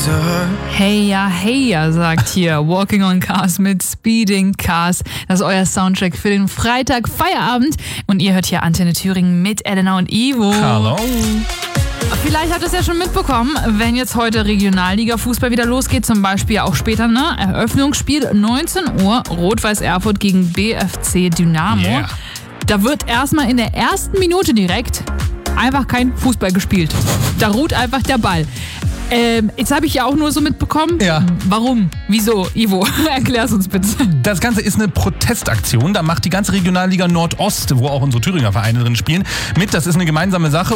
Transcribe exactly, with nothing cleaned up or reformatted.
Hey ja, hey ja, sagt hier Walking on Cars mit Speeding Cars. Das ist euer Soundtrack für den Freitag Feierabend. Und ihr hört hier Antenne Thüringen mit Elena und Ivo. Hallo. Vielleicht habt ihr es ja schon mitbekommen, wenn jetzt heute Regionalliga-Fußball wieder losgeht, zum Beispiel auch später, ne? Eröffnungsspiel neunzehn Uhr, Rot-Weiß Erfurt gegen B F C Dynamo. Yeah. Da wird erstmal in der ersten Minute direkt einfach kein Fußball gespielt. Da ruht einfach der Ball. Ähm, jetzt habe ich ja auch nur so mitbekommen. Ja. Warum? Wieso? Ivo, erklär's uns bitte. Das Ganze ist eine Protestaktion. Da macht die ganze Regionalliga Nordost, wo auch unsere Thüringer Vereine drin spielen, mit. Das ist eine gemeinsame Sache.